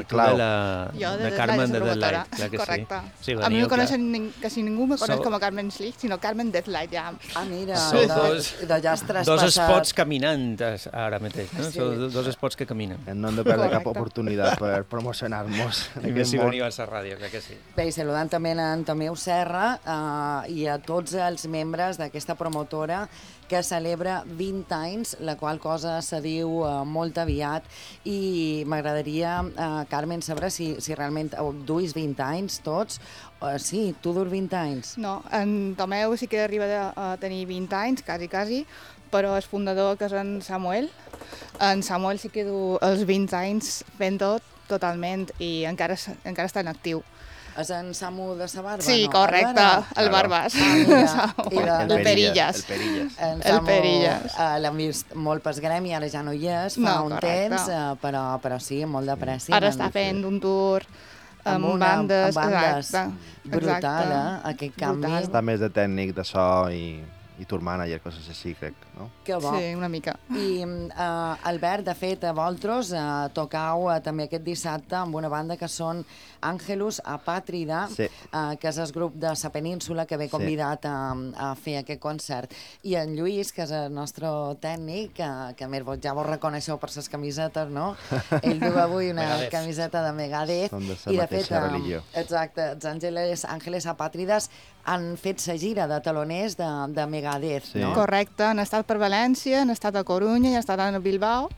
tu de la Carmen de Deadlight. Correcte. Sí, a mi no coneixen, quasi ningú me coneix com a Carmen Schlich, sinó Carmen Deadlight, ja. Ah, mira, ja dos spots caminant ara mateix, no? Són dos spots que caminen. No hem de perdre cap oportunitat per promocionar-nos. I més si veniu a la ràdio, crec que sí. Bé, i saludant també en Tomeu Serra i a tots els membres d'aquesta promotora que celebra 20 anys, la qual cosa se diu molt aviat, i m'agradaria, Carmen, saber si realment duis 20 anys tots. Sí, tu durs 20 anys. No, en Tomeu sí que arriba a tenir 20 anys, quasi, però el fundador, que és en Samuel, sí que du els 20 anys fent tot totalment i encara està en actiu. És en Samu de sa Barba? Sí, correcte, el Barbas. El Perillas. El Perillas. L'hem vist molt pel gremi, ara ja no hi és, fa un temps, però sí, molt de pressi. Ara està fent un tour amb bandes. Brutal, aquest canvi. Està més de tècnic de so i tour manager, coses així, crec, no? Que bo. Sí, una mica. I, Albert, de fet, a vosaltres tocau també aquest dissabte amb una banda que són Angelus Apàtrida, que és el grup de la península que ve convidat a fer aquest concert. I en Lluís, que és el nostre tècnic, que més ja vos reconeixeu per les camisetes, no? Ell du avui una camiseta de Megadeth. I de fet, exacte, els Àngeles Apàtrides han fet la gira de taloners de Megadeth, no? Correcte, han estat per València, han estat a Corunya i han estat a Bilbao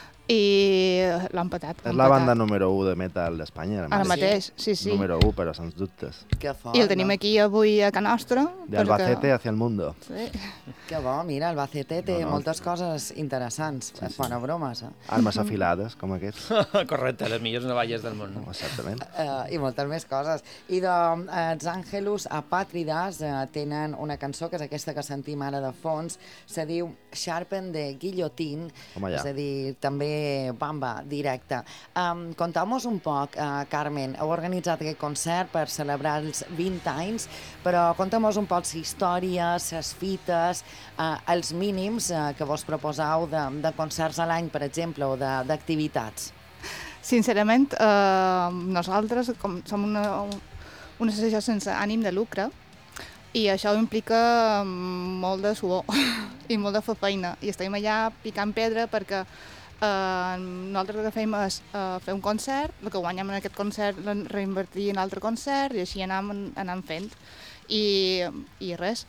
i l'han petat. És la banda número 1 de metal d'Espanya. Ara mateix, sí. Número 1, però sens dubtes. Que fort, i el tenim aquí avui a Can Nostra. De Albacete hacia el mundo. Sí. Que bo, mira, Albacete té moltes coses interessants. És bona bromes, Armes afilades, com aquests. Correcte, les millors navalles del món. Exactament. I moltes més coses. I els Àngelus Apàtrides tenen una cançó, que és aquesta que sentim ara de fons, se diu Sharpen the Guillotine, és a dir, també bamba, directe. Conteu-nos un poc, Carmen, heu organitzat aquest concert per celebrar els 20 anys, però conteu-nos un poc les històries, les fites, els mínims que vos proposeu de concerts a l'any, per exemple, o d'activitats. Sincerament, nosaltres som una associació sense ànim de lucre i això implica molt de suor i molt de feina, i estem allà picant pedra perquè nosaltres el que fem és fer un concert, el que guanyem en aquest concert reinvertir en altre concert i així anem fent. I res,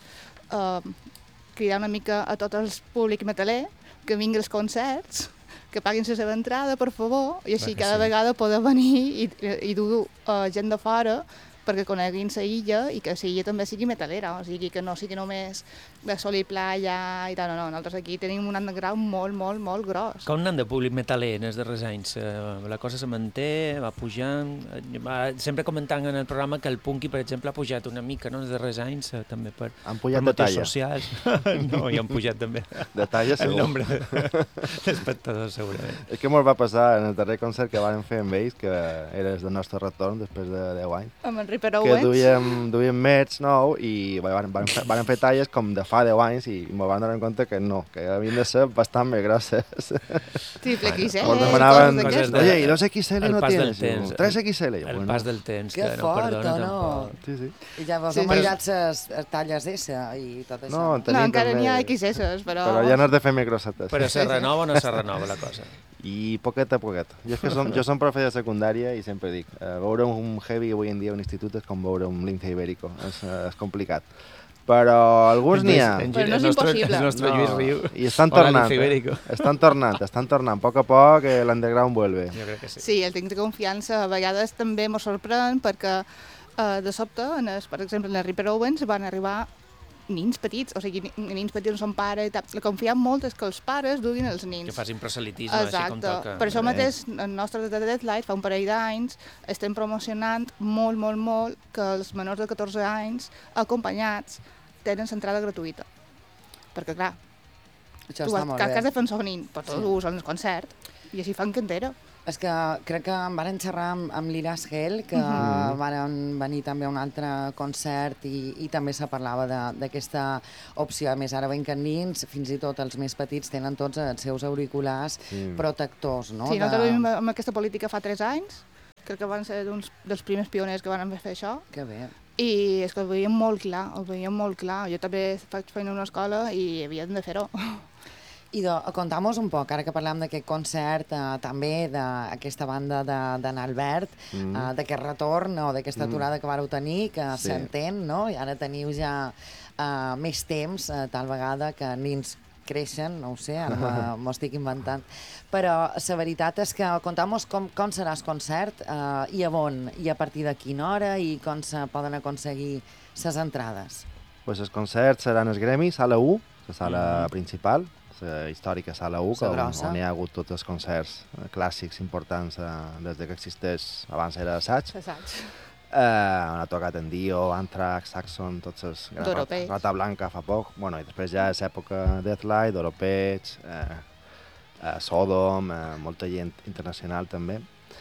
cridar una mica a tot el públic metaler que vingui als concerts, que paguin la seva entrada, per favor, i així cada vegada poder venir i dur gent de fora perquè coneguin la illa i que la illa també sigui metalera, o sigui que no sigui només de sol i playa i tal, no, nosaltres aquí tenim un underground molt gros. Com anant de públic metaler en els darrers anys? La cosa se manté, va pujant, sempre comentant en el programa que el punky, per exemple, ha pujat una mica, no?, en els darrers anys, també per motius socials. No, i han pujat també el nombre d'espectadors, segurament. És que ens va passar en el darrer concert que vam fer amb ells, que era el nostre retorn després de 10 anys. Amb el Ripper Owens. Que duíem merch nou i van fer talles com de fa 10 anys i m'ho van donar en compte que no, que havien de ser bastant més grosses. Triple XL. Ens demanaven, oye, ¿y 2XL no tienes? 3XL. El pas del temps. Que fort, no? Sí. I ja vos heu menjat les talles S i tot això. No, encara n'hi ha XS, però... Però ja no has de fer més grossetes. Però se renova o no se renova la cosa? I poquet a poquet. Jo som profe de secundària i sempre dic, veure un heavy avui en dia a un institut és com veure un lince ibérico, és complicat. Però alguns n'hi ha. Però no és impossible. El nostre Lluís riu. I estan tornant, a poc a poc l'underground vuelve. Jo crec que sí. Sí, el tinc de confiança. A vegades també m'ho sorprèn perquè de sobte, per exemple, en el Ripper Owens van arribar nins petits, o sigui, nins petits no són pares i tal. La confiam molt és que els pares duguin els nins. Que facin proselitisme, així com toca. Per això mateix, el nostre de Deadlight, fa un parell d'anys, estem promocionant molt que els menors de 14 anys, acompanyats, tenen l'entrada gratuïta. Perquè, clar, això està molt bé. Has de fer un sonin, però tots ho usen al concert, i així fan que entera. És que crec que em varen xerrar amb l'Iras Hell, que varen venir també a un altre concert i també se parlava d'aquesta opció. A més, ara veiem que nins, fins i tot els més petits, tenen tots els seus auriculars protectors, no? Sí, nosaltres vivim amb aquesta política fa 3 anys crec que van ser uns dels primers pioners que van fer això. Que bé. I és que ho veiem molt clar, Jo també faig feina a una escola i havien de fer-ho. I conta'm-nos un poc, ara que parlem d'aquest concert, també d'aquesta banda d'en Albert, d'aquest retorn o d'aquesta aturada que vareu tenir, que s'entén, no? I ara teniu ja més temps, tal vegada que nins creixen, no ho sé, ara m'ho estic inventant. Però la veritat és que conta'm-nos com serà el concert i a on, i a partir de quina hora, i com se poden aconseguir les entrades. Pues els concerts seran el Gremi, sala 1, la sala principal, la històrica sala 1, on hi ha hagut tots els concerts clàssics importants des que existeix, abans era assaig. On ha tocat en Dio, Anthrax, Saxon, tots els... Rata Blanca fa poc, bueno, i després ja és època Deathlight, Doropech, Sodom, molta gent internacional també.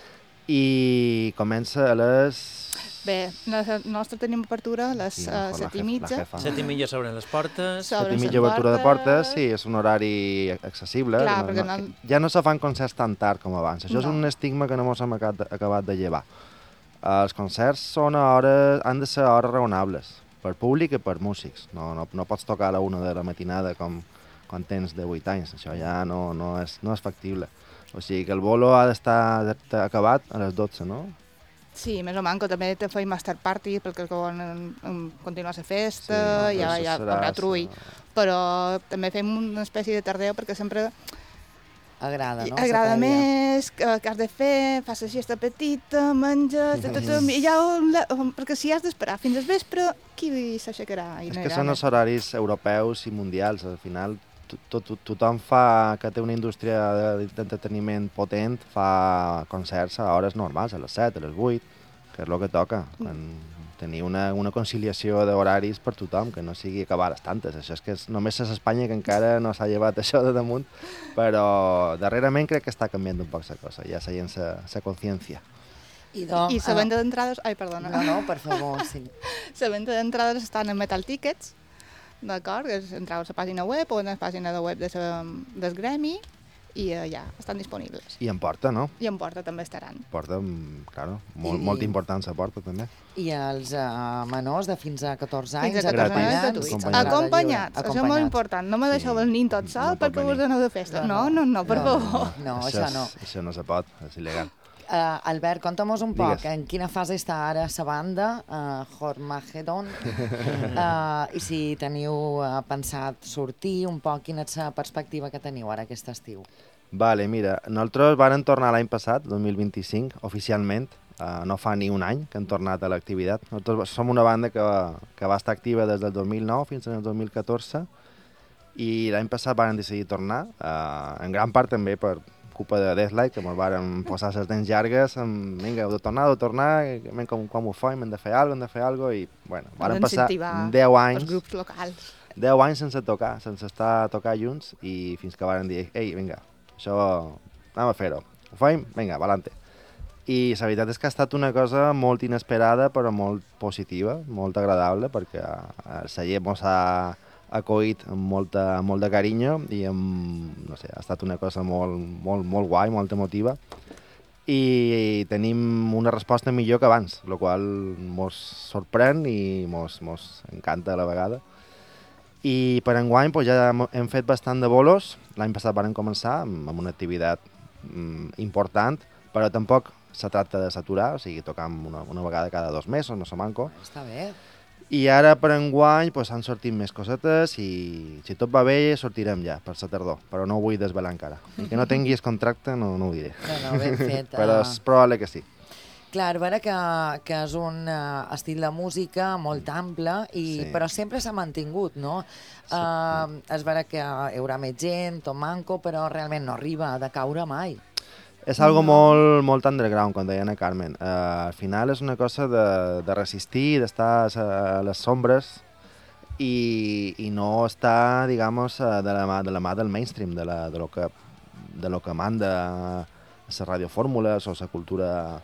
I comença a les... Bé, nosaltres tenim apertura a les 7:30. 7:30 s'obren les portes. 7:30 obertura de portes, sí, és un horari accessible. Clar, ja no se fan concerts tan tard com abans. Això és un estigma que no ens hem acabat de llevar. Els concerts han de ser hores raonables, per públic i per músics. No pots tocar a la 1 de la matinada com quan tens de 8 anys. Això ja no és factible. O sigui que el bolo ha d'estar acabat a les 12, no? Sí, més o manco, també te feim master party perquè volen continuar la festa, ja haurà trull. Però també fem una espècie de tardeu perquè sempre agrada, no? Agrada més, que has de fer, fas la siesta petita, menges, i ja, perquè si has d'esperar fins al vespre, qui s'aixecarà? És que són els horaris europeus i mundials, al final tothom que té una indústria d'entreteniment potent fa concerts a hores normals, a les 7, a les 8, que és el que toca. Tenir una conciliació d'horaris per tothom, que no sigui acabar a les tantes. Això és que només és Espanya que encara no s'ha llevat això de damunt, però darrerament crec que està canviant un poc la cosa, ja s'ha gent la consciència. I la venda d'entrades... Ai, perdona. No, per favor, sí. La venda d'entrades estan en Metal Tickets, d'acord? Entreu a la pàgina web o a la pàgina web del Gremi i ja estan disponibles. I en Porta, no? I en Porta també estaran. Porta, claro, molt important la Porta també. I els menors de fins a 14 anys fins a 14 anys gratuïts. Acompanyats, això és molt important. No me deixeu el nin tot sol perquè us aneu de festa. No, per favor. No, això no. Això no se pot, és il·legal. Albert, conta'm un poc, en quina fase està ara la banda, Hormagedon, i si teniu pensat sortir un poc, quina és la perspectiva que teniu ara aquest estiu? Vale, mira, nosaltres vàrem tornar l'any passat, 2025, oficialment, no fa ni un any que hem tornat a l'activitat. Nosaltres som una banda que va estar activa des del 2009 fins al 2014 i l'any passat vàrem decidir tornar, en gran part també per culpa de Deathlight, que ens varen posar les dents llargues, vinga, heu de tornar, com ho fem, hem de fer alguna cosa, i, bueno, varen passar 10 anys... Els grups locals. 10 anys sense tocar, sense estar a tocar junts, i fins que varen dir, ei, vinga, això, anem a fer-ho. Ho fem? Vinga, valente. I la veritat és que ha estat una cosa molt inesperada, però molt positiva, molt agradable, perquè el celler ens ha acoït amb molt de carinyo i no sé, ha estat una cosa molt guai, molt emotiva, i tenim una resposta millor que abans, el qual ens sorprèn i ens encanta a la vegada. I per enguany ja hem fet bastant de bolos. L'any passat vam començar amb una activitat important, però tampoc se tracta de saturar, o sigui, tocam una vegada cada 2 mesos, no se manco. Està bé. I ara per enguany han sortit més cosetes i si tot va bé sortirem ja per la tardor, però no ho vull desvelar encara. I que no tinguis contracte no ho diré. No, ben fet. Però és probable que sí. Clar, veure que és un estil de música molt ample, però sempre s'ha mantingut, no? És vera que hi haurà més gent, tot manco, però realment no arriba a decaure mai. És algo molt underground, com deia Ana Carmen. Al final és una cosa de resistir, d'estar a les sombres i no estar, digamos, de la mà del mainstream, de lo que manda les radiofórmules o la cultura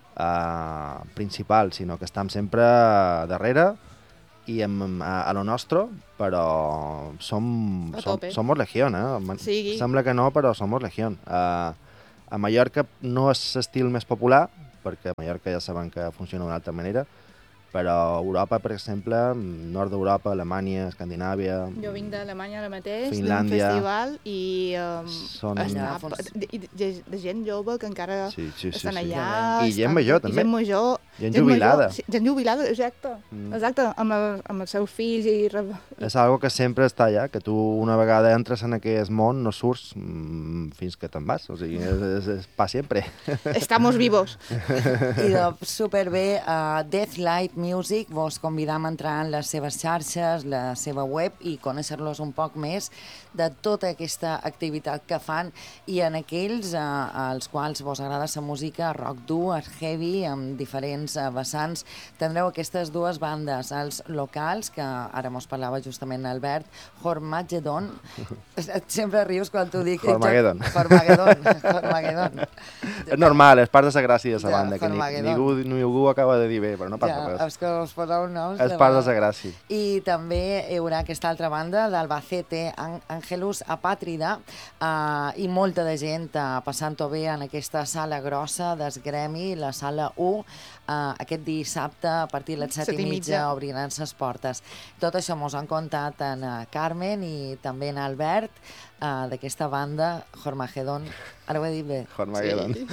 principal, sinó que estem sempre darrere i a lo nostre, però somos legión, eh? Sí. Sembla que no, però somos legión. A Mallorca no és l'estil més popular, perquè a Mallorca ja saben que funciona d'una altra manera, però Europa, per exemple, nord d'Europa, Alemanya, Escandinàvia... Jo vinc d'Alemanya ara mateix, d'un Finlàndia, festival, i són... de gent jove que encara estan allà... I gent major, també. I gent major. Gent jubilada. Gent jubilada, exacte. Exacte, amb els seus fills i... És algo que sempre està allà, que tu una vegada entres en aquest món no surts fins que te'n vas, o sigui, és pa sempre. Estamos vivos. I superbé, Deathlight Music, vos convidam a entrar en les seves xarxes, la seva web i conèixer-los un poc més de tota aquesta activitat que fan i en aquells als quals vos agrada la música rock dur, heavy, amb diferents vessants. Tindreu aquestes dues bandes, els locals, que ara mos parlava justament Albert, Hormagedon. Sempre rius quan t'ho dic. Hormagedon. Hormagedon. És normal, és part de la gràcia de la banda, que ningú acaba de dir bé, però no passa res. És que us poseu noms. És part de la gràcia. I també hi haurà aquesta altra banda, d'Albacete, Angelus Apàtrida, i molta de gent passant-ho bé en aquesta sala grossa d'Esgremi, la sala 1, aquest dissabte a partir de les 7:30 obriran les portes. Tot això mos han contat en Carmen i també en Albert, d'aquesta banda Hormagedon. Ara ho he dit bé? Hormagedon. Sí.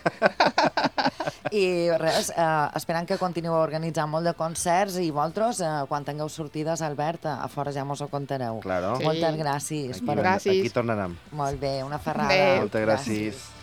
I res, esperant que continueu organitzant molt de concerts i vosaltres, quan tingueu sortides, Albert, a fora ja mos ho contareu. Claro. Moltes gràcies. Aquí tornarem. Molt bé, una ferrada. Moltes gràcies.